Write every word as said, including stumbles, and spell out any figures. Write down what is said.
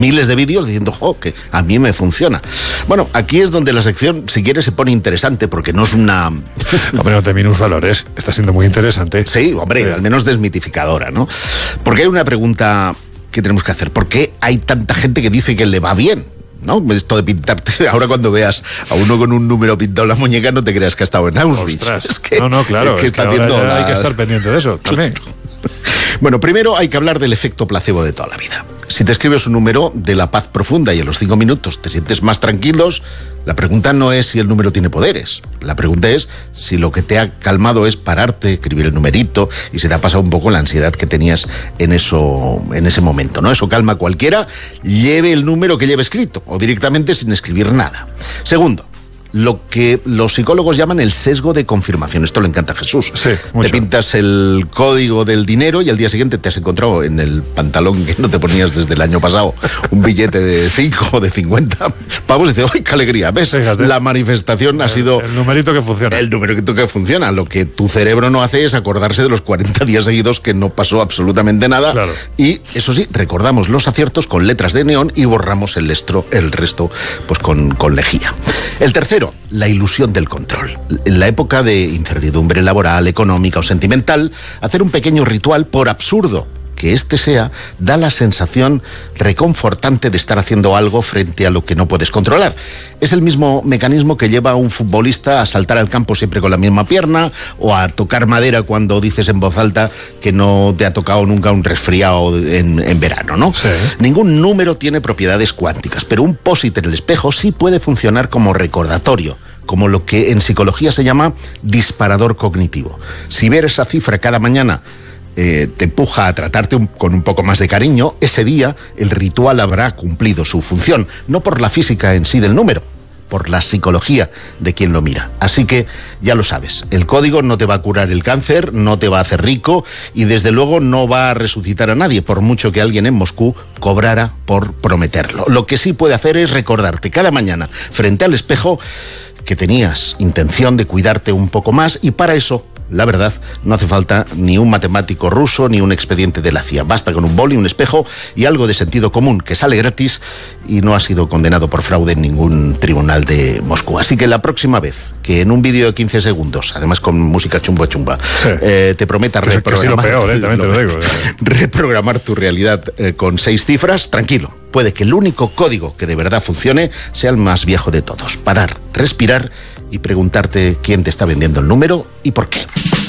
miles de vídeos diciendo, jo, que a mí me funciona. Bueno, aquí es donde la sección, si quieres, se pone interesante, porque no es una... Hombre, no te minusvalores, está siendo muy interesante. Sí, hombre, sí. Al menos desmitificadora, ¿no? Porque hay una pregunta que tenemos que hacer. ¿Por qué hay tanta gente que dice que le va bien? ¿No? Esto de pintarte, ahora cuando veas a uno con un número pintado en la muñeca, no te creas que ha estado en Auschwitz. Es que, no, no, claro, es que, es que está haciendo la... hay que estar pendiente de eso también. Bueno, primero hay que hablar del efecto placebo de toda la vida. Si te escribes un número de la paz profunda y a los cinco minutos te sientes más tranquilos, la pregunta no es si el número tiene poderes. La pregunta es si lo que te ha calmado es pararte, escribir el numerito y se te ha pasado un poco la ansiedad que tenías en eso, en ese momento, ¿no? Eso calma a cualquiera, lleve el número que lleve escrito o directamente sin escribir nada. Segundo, lo que los psicólogos llaman el sesgo de confirmación. Esto le encanta a Jesús. Sí, te pintas el código del dinero y al día siguiente te has encontrado en el pantalón que no te ponías desde el año pasado un billete de cinco o de cincuenta pavos y dices, ¡ay, qué alegría! ¿Ves? Fíjate. La manifestación ha el, sido... El numerito que funciona. El numerito que funciona. Lo que tu cerebro no hace es acordarse de los cuarenta días seguidos que no pasó absolutamente nada. Claro. Y eso sí, recordamos los aciertos con letras de neón y borramos el, estro, el resto pues con, con lejía. El tercero, la ilusión del control. En la época de incertidumbre laboral, económica o sentimental, hacer un pequeño ritual, por absurdo que este sea, da la sensación reconfortante de estar haciendo algo frente a lo que no puedes controlar. Es el mismo mecanismo que lleva a un futbolista a saltar al campo siempre con la misma pierna o a tocar madera cuando dices en voz alta que no te ha tocado nunca un resfriado en, en verano, ¿no? Sí. Ningún número tiene propiedades cuánticas, pero un pósit en el espejo sí puede funcionar como recordatorio, como lo que en psicología se llama disparador cognitivo. Si ver esa cifra cada mañana Eh, te empuja a tratarte un, con un poco más de cariño, ese día el ritual habrá cumplido su función, no por la física en sí del número, por la psicología de quien lo mira. Así que ya lo sabes, el código no te va a curar el cáncer, no te va a hacer rico y desde luego no va a resucitar a nadie, por mucho que alguien en Moscú cobrara por prometerlo. Lo que sí puede hacer es recordarte cada mañana frente al espejo que tenías intención de cuidarte un poco más y para eso, la verdad, no hace falta ni un matemático ruso ni un expediente de la C I A. Basta con un boli, un espejo y algo de sentido común que sale gratis y no ha sido condenado por fraude en ningún tribunal de Moscú. Así que la próxima vez que en un vídeo de quince segundos, además con música chumba chumba, sí. eh, te prometa que reprogramar, es lo peor, eh, también te lo digo. reprogramar tu realidad eh, con seis cifras, tranquilo. Puede que el único código que de verdad funcione sea el más viejo de todos. Parar, respirar y preguntarte quién te está vendiendo el número y por qué.